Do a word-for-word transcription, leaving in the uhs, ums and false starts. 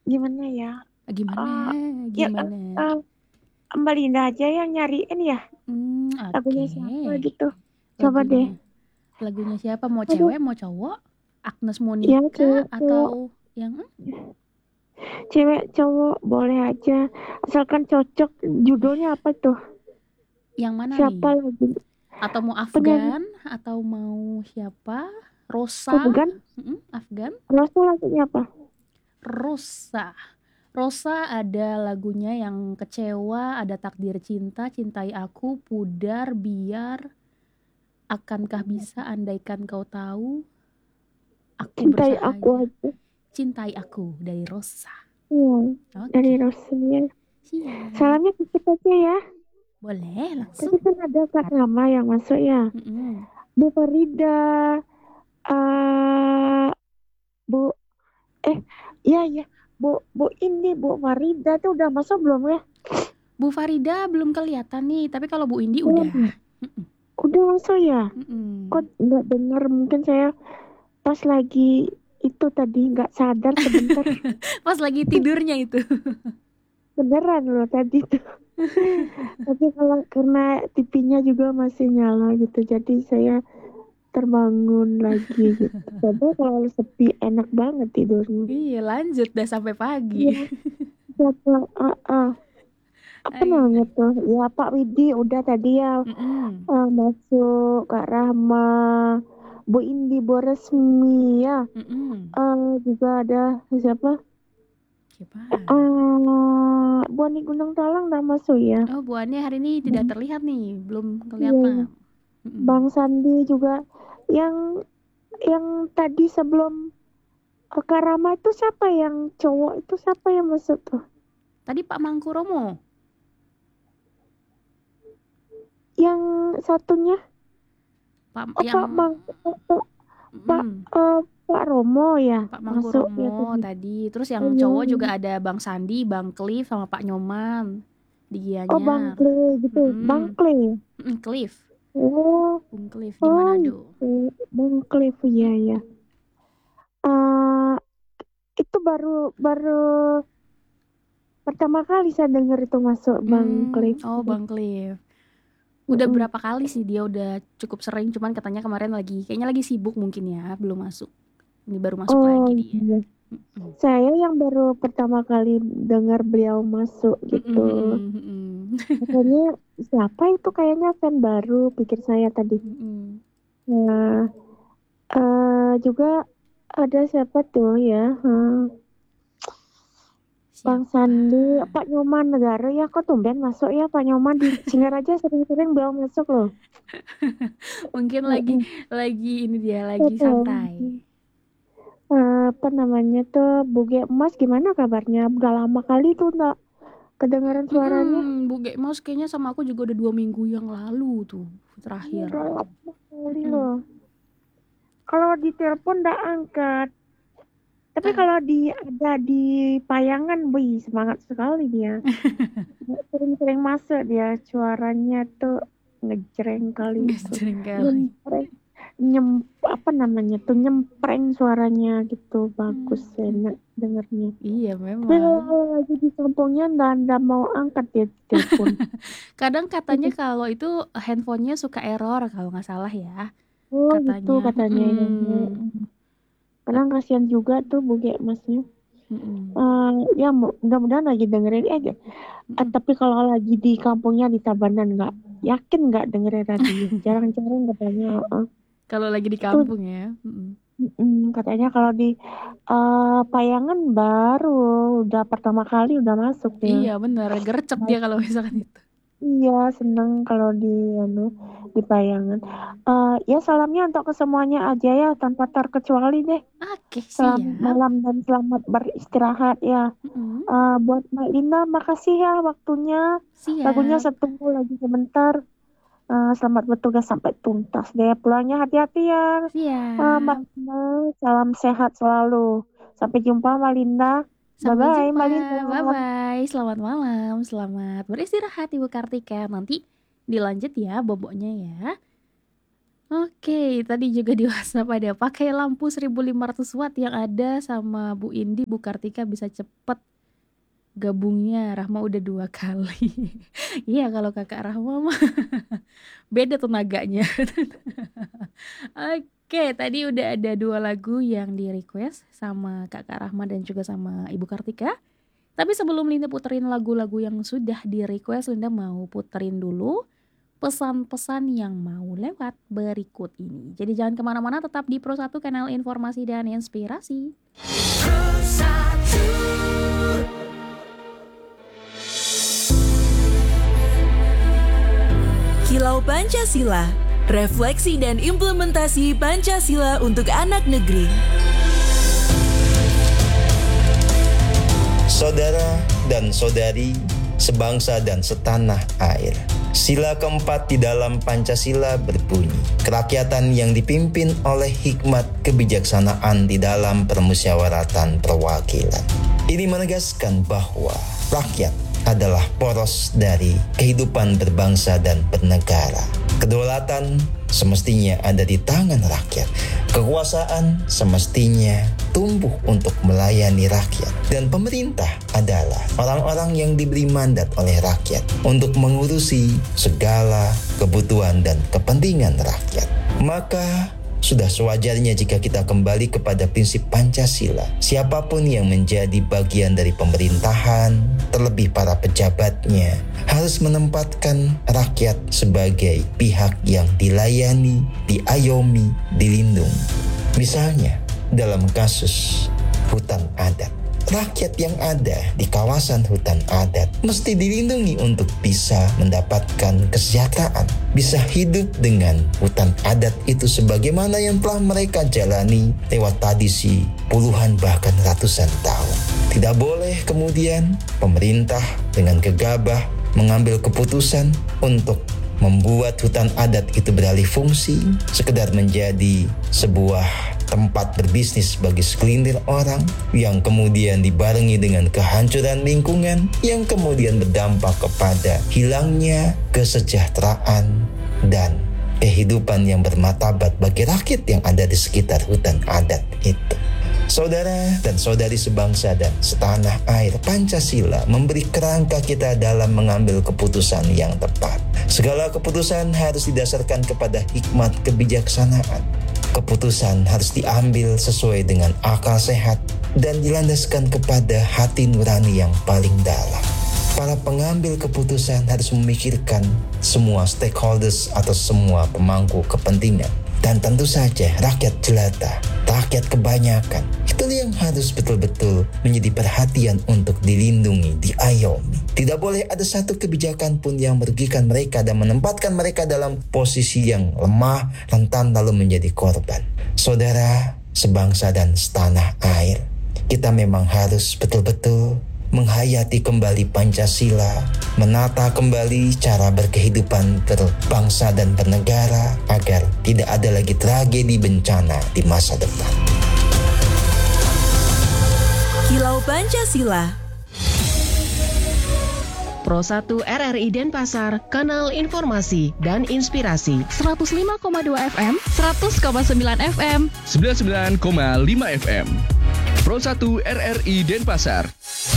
gimana ya? Gimana? Uh, ya Gimana? uh, Mbak Linda aja yang nyariin ya. Hmm, Lagunya oke. siapa gitu? Coba deh. Lagunya. Lagunya siapa? Mau Aduh, cewek, mau cowok? Agnes ya Monica cewek cowok, atau yang hmm? cewek cowok boleh aja. Asalkan cocok. Judulnya apa tuh? Yang mana Siapa nih? lagi? Atau mau Penyanyi Afgan atau mau siapa? Rosa? Afgan? Mm-mm, Afgan? Rosa lagunya apa? Rosa. Rosa ada lagunya yang kecewa, ada takdir cinta, cintai aku, pudar, biar, akankah bisa andaikan kau tahu, aku Cintai aku bersahaja. aja. Cintai aku dari Rosa. Iya, dari Oke, Rosa ya. siap. Salamnya sedikit aja ya. Boleh Tadi langsung. kan ada Kak Rama yang masuk ya. Mm-mm. Bu Farida, eh Bu, eh, iya ya, Bu, Bu ini Bu Farida tuh udah masuk belum ya? Bu Farida belum kelihatan nih, tapi kalau Bu Indi Belum udah. ya? Mm-mm. Udah masuk ya? Kok Mm-mm. nggak dengar? Mungkin saya pas lagi itu tadi nggak sadar sebentar. Pas lagi tidurnya itu. Beneran loh tadi tuh. Tapi kalau karena T V-nya juga masih nyala gitu, jadi saya terbangun lagi gitu. Coba kalau sepi enak banget tidurnya. Iya, lanjut dah sampai pagi. Iya, siapa? Ah, ah. Apa namanya Ayo. tuh? Ya Pak Widi udah tadi ya Mm-mm. eh, masuk Kak Rahma, Bu Indi, Bu Resmi ya. Mm-mm. Eh, juga ada siapa? Siapa? Eh, Bu Ani Gunung Talang udah masuk ya. Oh, Bu Ani hari ini tidak Dan terlihat nih, belum iya, kelihatan. Mm-mm. Bang Sandi juga yang yang tadi sebelum eh, Kak Rama itu siapa yang cowok itu siapa yang masuk tuh? Tadi Pak Mangkuromo, Yang satunya Pak oh yang Pak Bang Pak Pak, mm, eh, Pak Romo ya Pak masuk ya Mangkuromo tadi. tadi. Terus Oh yang iya, cowok iya. juga ada Bang Sandi, Bang Cliff sama Pak Nyoman di Oh Gianyar. Bangkle gitu, Mm-mm. Bangkle. Mm-mm, Cliff, Oh, Bung Cliff di oh Manado. itu Bangkle ya ya. Mm-mm. Eh itu baru baru pertama kali saya dengar itu masuk Bangkle. Hmm, oh Bang Cliff. Udah Mm-mm. berapa kali sih dia udah cukup sering, cuman katanya kemarin lagi, kayaknya lagi sibuk mungkin ya, belum masuk. Ini baru masuk Oh lagi dia. iya. Mm-mm. Saya yang baru pertama kali dengar beliau masuk Mm-mm, gitu. mm-mm, mm-mm. Makanya siapa itu kayaknya fan baru pikir saya tadi. Mm-mm. Nah, eh juga ada siapa tuh ya? Hmm, Bang Siapa? Sandi, Pak Nyoman Negara ya kok tumben masuk ya Pak Nyoman di Singaraja sering-sering beliau masuk loh. Mungkin lagi Mm-mm. lagi ini dia lagi Betul. santai. Eh, apa namanya tuh Buge Emas gimana kabarnya? Udah lama kali tuh nggak kedengaran suaranya. Mm-mm, Bu Ge Mouse kayaknya sama aku juga udah dua minggu yang lalu tuh Iya, terakhir. udah lama kali Mm-mm. loh. Kalau di telepon nggak angkat. Tapi Ah, kalau di ada di Payangan, wih semangat sekali dia. Sering-sering masuk dia, suaranya tuh ngejreng kali itu. sering kali. Nyempreng, nyem, apa namanya tuh nyempreng suaranya gitu, bagus, Hmm. enak dengernya. Iya Tapi memang. kalau lagi di kampungnya nggak nggak mau angkat dia telepon. Kadang katanya kalau itu handphonenya suka error kalau nggak salah ya. Oh gitu Katanya. katanya ya. Mm-mm. Kadang kasihan juga tuh Buge Masnya. Mm-mm. Eh ya mu- mudah-mudahan lagi dengerin aja. Ah, Mm-mm. tapi kalau lagi di kampungnya di Tabanan nggak yakin nggak dengerin radio. Jarang-jarang katanya. Heeh. Kalau lagi di Itu kampung ya. Mm-mm. mm, katanya kalau di eh, Payangan baru udah pertama kali udah masuk dia. Iya bener, gercep dia kalau misalkan itu. Iya, seneng kalau di anu di Payangan. Eh, ya salamnya untuk ke semuanya aja ya tanpa terkecuali deh. Oke, Selamat siap. malam dan selamat beristirahat ya. Mm-mm. Eh, buat Mbak Lina, makasih ya waktunya. Lagunya Siap. setunggu lagi sebentar. Eh, selamat bertugas sampai tuntas deh. Pulangnya hati-hati ya. Eh, Mbak Siap. Lina, salam sehat selalu. Sampai jumpa Mbak Linda. Sampai Bye-bye jumpa. Mbak Linda. Bye-bye. Selamat malam. Selamat beristirahat Ibu Kartika. Nanti dilanjut ya boboknya ya. Oke, tadi juga di WhatsApp ada pakai lampu seribu lima ratus watt yang ada sama Bu Indi, Bu Kartika bisa cepet gabungnya. Rahma udah dua kali. Iya kalau kakak Rahma mah beda tenaganya. Oke, tadi udah ada dua lagu yang di request sama kakak Rahma dan juga sama Ibu Kartika. Tapi sebelum Linda puterin lagu-lagu yang sudah di request, Linda mau puterin dulu pesan-pesan yang mau lewat berikut ini. Jadi jangan kemana-mana, tetap di Pro satu, kanal informasi dan inspirasi. Pro satu. Kilau Pancasila, refleksi dan implementasi Pancasila untuk anak negeri. Saudara dan saudari, sebangsa dan setanah air. Sila keempat di dalam Pancasila berbunyi, kerakyatan yang dipimpin oleh hikmat kebijaksanaan di dalam permusyawaratan perwakilan. Ini menegaskan bahwa rakyat adalah poros dari kehidupan berbangsa dan bernegara. Kedaulatan semestinya ada di tangan rakyat. Kekuasaan semestinya tumbuh untuk melayani rakyat. Dan pemerintah adalah orang-orang yang diberi mandat oleh rakyat untuk mengurusi segala kebutuhan dan kepentingan rakyat. Maka sudah sewajarnya jika kita kembali kepada prinsip Pancasila. Siapapun yang menjadi bagian dari pemerintahan, terlebih para pejabatnya, harus menempatkan rakyat sebagai pihak yang dilayani, diayomi, dilindungi. Misalnya, dalam kasus hutan adat. Rakyat yang ada di kawasan hutan adat mesti dilindungi untuk bisa mendapatkan kesejahteraan, bisa hidup dengan hutan adat itu sebagaimana yang telah mereka jalani lewat tradisi puluhan bahkan ratusan tahun. Tidak boleh kemudian pemerintah dengan gegabah mengambil keputusan untuk membuat hutan adat itu beralih fungsi, sekedar menjadi sebuah tempat berbisnis bagi segelintir orang, yang kemudian dibarengi dengan kehancuran lingkungan, yang kemudian berdampak kepada hilangnya kesejahteraan dan kehidupan yang bermartabat bagi rakyat yang ada di sekitar hutan adat itu. Saudara dan saudari sebangsa dan setanah air, Pancasila memberi kerangka kita dalam mengambil keputusan yang tepat. Segala keputusan harus didasarkan kepada hikmat kebijaksanaan. Keputusan harus diambil sesuai dengan akal sehat dan dilandaskan kepada hati nurani yang paling dalam. Para pengambil keputusan harus memikirkan semua stakeholders atau semua pemangku kepentingan. Dan tentu saja rakyat jelata, rakyat kebanyakan, itu yang harus betul-betul menjadi perhatian untuk dilindungi, diayomi. Tidak boleh ada satu kebijakan pun yang merugikan mereka dan menempatkan mereka dalam posisi yang lemah, rentan lalu menjadi korban. Saudara, sebangsa dan setanah air, kita memang harus betul-betul menghayati kembali Pancasila, menata kembali cara berkehidupan berbangsa dan bernegara agar tidak ada lagi tragedi bencana di masa depan. Kilau Pancasila. Pro satu R R I Denpasar, kanal informasi dan inspirasi. seratus lima koma dua F M, seratus koma sembilan F M, sembilan puluh sembilan koma lima F M. Pro satu R R I Denpasar.